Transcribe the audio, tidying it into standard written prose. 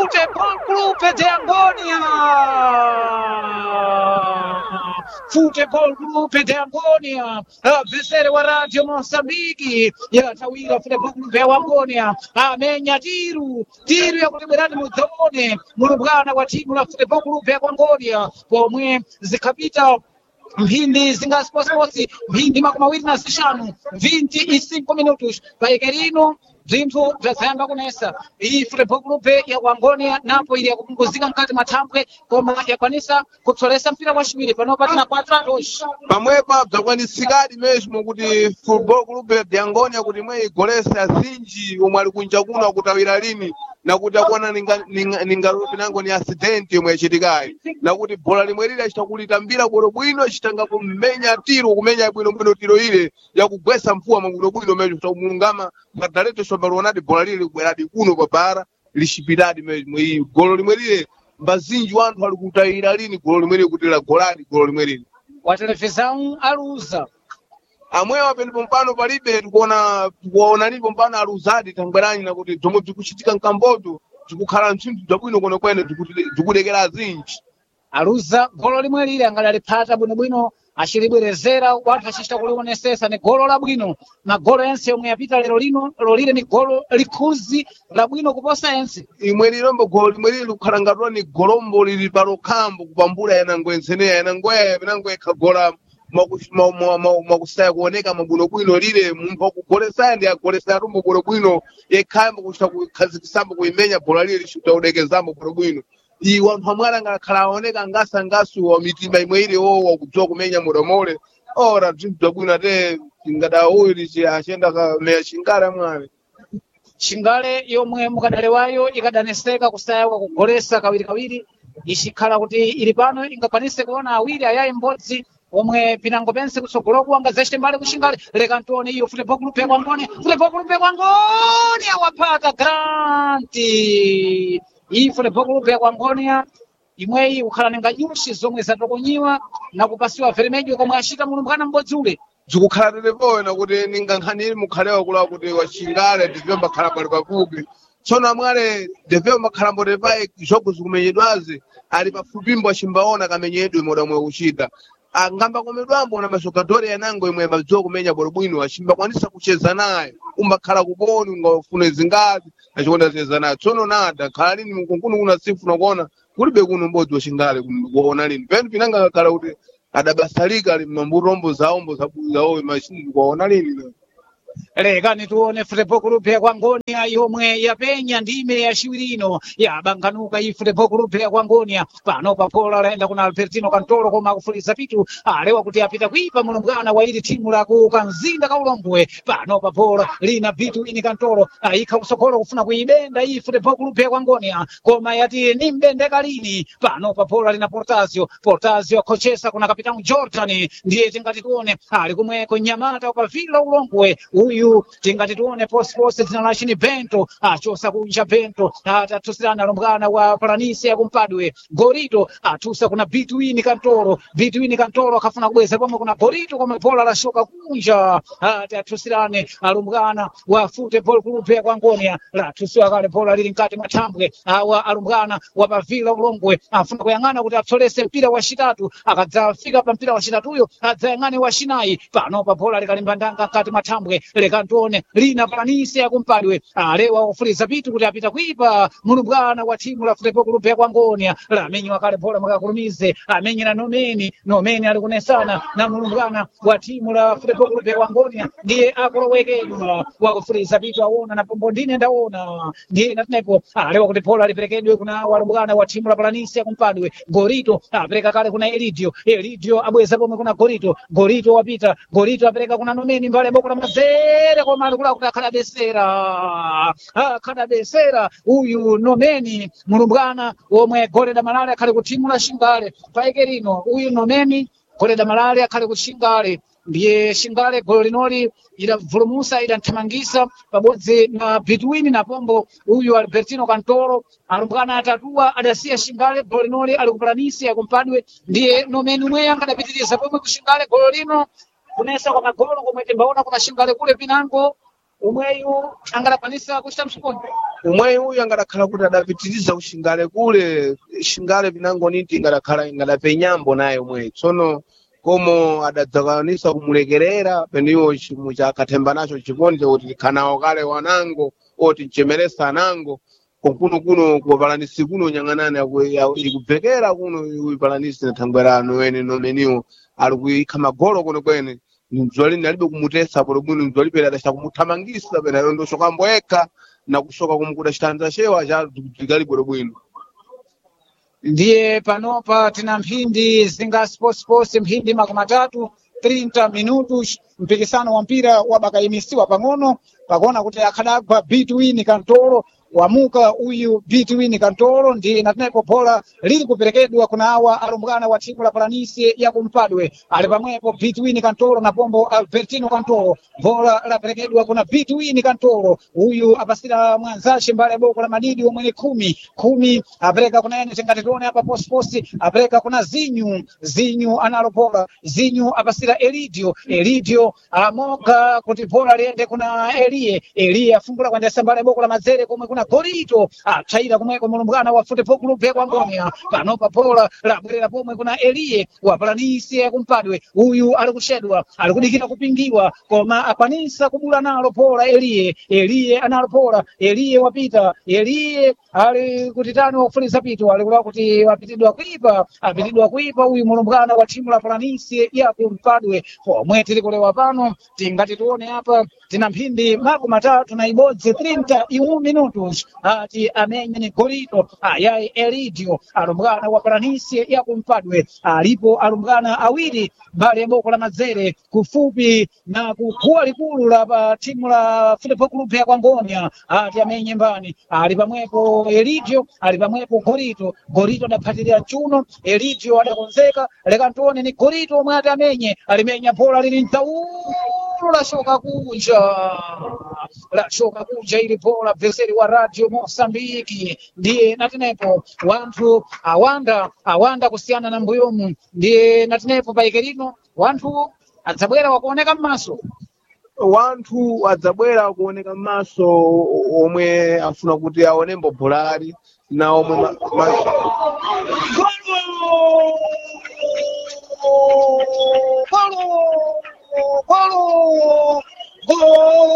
Futebol Clube de Angônia. Futebol Clube de Angônia. Venceu a Rádio Moçambique. Yatawira Futebol Clube de Angônia. Amenya tiro ya kuteberani mudzone mulungana wa timu la Futebol Clube de Angônia pomwe zikapita mphindi zingasipotipoti mphindi makumi awiri na zixanu 25 minutos paekerino bzinthu bzadzayamba kunesa. Iyi Futebol Clube ya Angônia napo ili yakupunguzika mkati mathambwe koma yakwanisa kupsolesa mpira waciwiri panopa tina 4-2 pamwepa bzakwanisikadi mesmo kuti Futebol Clube de Angônia kuti imwe igolese azinji omwe ali kunja kuno akutawira lini nakuti akuona ningalupi nango ni asidenti yomwe yachitikayi nakuti bhola limwe lili achitakulitambira bwinobwino chitanga kumenya tiro kumenya bwinobwino tiro ile yakugwesa mfuwa mabwinobwino mesmo chitamulungama madaleto shombalonadi bhola lili likubweradi kuno papara lixipitadi mesmo iyi golo limwe lile mbazinji wanthu ali kutayira lini golo limwe lili kuti lagoladi golo limwe lili wa televisão aluza amwewa penipo mpano palibe tikuona nipo mpano aluzadi tangwerani nakuti zomwe bzikuchitika mkamboto zikukhala mchinthu bzabwino kwenekwene zikudekera azinji aluza golo limwe lili angali aliphata bwinobwino acilibwerezera wanthu acicita kulionesesa ni golo labwino magolo ense yomwe yapita lero lile ni golo likhuzi labwino kuposa ense imwe lilombo golo limwe lili likukhala ngatiwa ni golombo lili palokhambo kupambula yanango enseneya yanangoya pinango ikhagola mwakusaya kuoneka mabwinobwino lile munthu akugolesaya ndi agolesaya tumbo bwinobwino yekhayamba kuchita kukhazikisamba kuimenya bhola lile lixita kudekezambo bwinobwino iyi wanthu amwe angakhala aoneka ngasangasu wa mitima imwe ile wowa kudziwa kumenya mulamole ora bzinthu bzabwino ate tingadawuli acenda kameya chingale amwale chingale yomwe mukadale wayo ikadaneseka kusaya kugolesa kawirikawiri ixikhala kuti ili pano ingakwanise kuona awiri ayayi m'bodzi omwe pinango pense kutsogoloku angazeste mbali kuxingale leka ntoni iyo Futebol Clube de Angônia Futebol Clube de Angônia waphata granti iyi Futebol Clube de Angônia imweyi kukhala ninga nyusi zomwe zatokonyiwa na kupasiwa vermelho komwe acita mulumbwana m'bodzi ule zikukhala tetepoyo nakuti ninga nkhani mukhalewa kula kuti wachingale ndivyo mbakhala pali pafupi tsono amwale ndivyo mbakhala mbotepayi jogo zikumenyedwazi ali pafupimbo acimbaona kamenyedwe modamwe kuchita angamba komedwambo na masokadori yanango imwe madziwa kumenya bwinobwino acimbakwanisa kucheza naye umbakhala kuponi ungafune zingazi achikonda cheza naye tsono nada khala lini mkunkunu kuna sifuna kuona kulibe kuno mbodzi wachingale kuona lini penu pinanga kakhala kuti adabasalika ali mamburombo zaombo zabuzawo machini kuona lini leka nituone Futebol Clube de Angônia yomwe yapenya ndime yaciwirino yabanganuka iyi Futebol Clube de Angônia pano papola laenda kuna Albertino Kantoro koma akufuliza pitu alewa kuti apita kuipa mulumbwana wa ili timu laku kanzinda kaulombwe pano papola lina vitu ini Kantoro ayikha kusokolo kufuna kuibenda iyi Futebol Clube de Angônia koma yati ni mbendeka lini pano papola lina Portazio akochesa kuna kapitani Jordan ndiye tingati tuone ali kumweko Nyamata ukavila ulombwe uyu tingati tuone post zina la chini Bento achosa kunja Bento atatusirana lumbwana wa Paranisi ya kumpadwe Gorito atusa kuna Between Kantoro akafuna kubweza pomwe kuna Gorito koma bola la shoka kunja atatusirane alumbwana wa Futebol Clube de Angônia la tusiwa kale bola lili nkati mathambwe awa alumbwana wa Pavila ulongwe afuna kuyang'ana kuti apsolese mpira wa chitatu akadzafika pa mpira wa chitatuyo adzayang'ane wa chinayi pano pa bola likalimbandanga nkati mathambwe leka ntone lina Paranisi ya kumpadwe alewa kufuliza pitu kuti apita kuipa mulumbwana wa timu la Futebol Clube de Angônia lamenyiwa kale bola mwakakulumize amenyera nomeni ali kunesana na mulumbwana wa timu la Futebol Clube de Angônia ndiye akulowekedwa wakufuliza pitu aona na pombo ndine ndaona ndiye natinepo alewa kuti bola liperekedwe kuna walumbwana wa timu la Paranisi ya kumpadwe Gorito apereka kale kuna Elidio abweza pomwe kuna Gorito wapita Gorito apereka kuna nomeni mbale boko la mazere koma alikula kuti akadabesera uyu nomeni mulumbwana omwe Goleda Malale akhali ku timu la Xingale paike lino uyu nomeni Goleda Malale akhali ku Xingale ndiye Xingale golo linoli idavulumusa idathamangisa pabodzi na Between na pombo uyu Albertino Kantoro alumbwana atatuwa adasiya Xingale golo linoli ali ku Paranisi ya kumpadwe ndiye nomeni umwe angadapitiriza pomwe ku Xingale golo lino kunesa kwa magolo komwe timbaona kuna Xingale kule pinango umweyu angalakwanisa kuchita msukoni. umweyu uyu angadakhala kuti adapitiriza kushingale kule shingale vinangoniti ingadakhala ingadapenyambo naye umweyu tsono komo adadzakwanisa kumulekerera peniwo chimu chakathemba nacho chikonde kuti khanawo kale wanango oti mchemeresa anango kuno kupalanisi kuno nyang'anani ikubvekera kuno ipalanisi na thangwerano ene nomeniwo ali kuikha magolo kuno kwene mzwalini alibe kumutesa polo bwino mzwalipera adasha kumuthamangisa pena ndoshoka mboeka na kushoka kumukuda chitanza chewa cha tikali bwino. Ndiye panopa tina mphindi zinga sports mphindi makumi matatu 30 minutos mpikisano wa mpira wabakayimisiwa pang'ono pakuona kuti akhadagwa between Kantoro wamuka uyu between Kantoro ndi natenepo bola lili kuperekedwa kuna awa alumbwana wa timu la Palanisi ya kumpadwe ali pamwepo between Kantoro na pombo Albertino Kantoro bola laperekedwa kuna between Kantoro uyu apasira mwanzache mbale boko la madidi omwe ni kumi apereka kuna ene tengatitone hapa post apereka kuna Zinyu analo bola Zinyu apasira Elidio amoka kuti bola liende kuna Elie afungula kwandesa mbale boko la mazere komwe kuna Gorito chaira kumweko mulumbwana wa Football Club ya Kwangonia panopa bola labwerera pomwe kuna Elie wa Palanisi ya kumpadwe uyu ali kushedwa ali kudikira kupingiwa koma akwanisa kubula nalo bola Elie analo bola Elie wapita Elie ali kutitani wakufuliza pito ali kula kuti apitidwa kuipa uyu mulumbwana wa timu la Palanisi ya kumpadwe pomwe tili kulewa pano tingati tuone hapa tina mphindi makumi matatu na ibodzi 31 minutos ati amenye ni Gorito ayayi Elidio alumbwana wa Palanisi ya kumpadwe alipo alumbwana awiri mbali boko la mazere kufupi na kukuwa likulu la timu la Football Club ya Kwangonia ati amenye mbani ali pamwepo Elidio ali pamwepo Gorito adapatiria chuno Elidio adakonzeka leka ntuone ni Gorito omwe ati amenye alimenya bola lili mtaulu la shoka kuja ili bola veseri wa Radio Mosambiki ndiye natinepo wanthu awanda kusiana na mbuyomu ndiye natinepo paikerino wanthu adzabwera wakuoneka m'maso wanthu adzabwera kuoneka m'maso omwe afuna kuti aonembo bolali na omwe Gol!